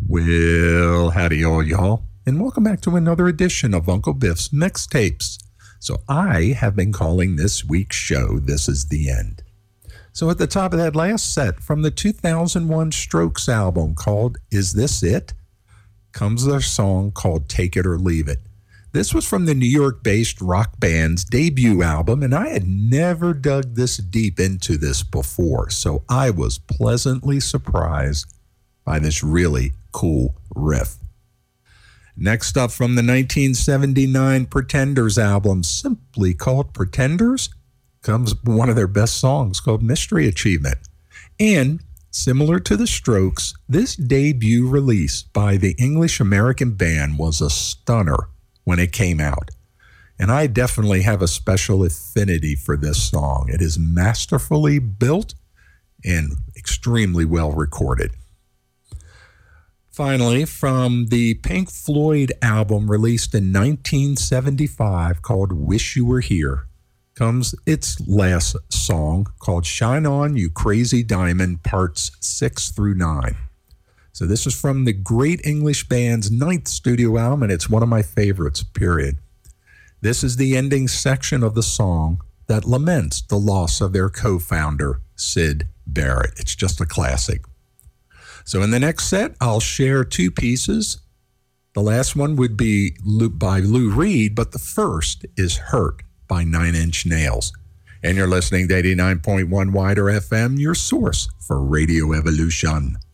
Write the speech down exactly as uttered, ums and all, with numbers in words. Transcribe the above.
Well, howdy all y'all, and welcome back to another edition of Uncle Biff's Mixtapes. So I have been calling this week's show This Is the End. So at the top of that last set from the two thousand one Strokes album called Is This It? Comes their song called Take It or Leave It. This was from the New York-based rock band's debut album, and I had never dug this deep into this before, so I was pleasantly surprised by this really cool riff. Next up from the nineteen seventy-nine Pretenders album, simply called Pretenders, comes one of their best songs called Mystery Achievement. And similar to the Strokes, this debut release by the English-American band was a stunner when it came out. And I definitely have a special affinity for this song. It is masterfully built and extremely well recorded. Finally, from the Pink Floyd album released in nineteen seventy-five called Wish You Were Here, comes its last song called Shine On You Crazy Diamond, parts six through nine. So this is from the great English band's ninth studio album, and it's one of my favorites, period. This is the ending section of the song that laments the loss of their co-founder, Syd Barrett. It's just a classic. So in the next set, I'll share two pieces. The last one would be by Lou Reed, but the first is Hurt by Nine Inch Nails. And you're listening to eighty-nine point one Wider F M, your source for Radio Evolution.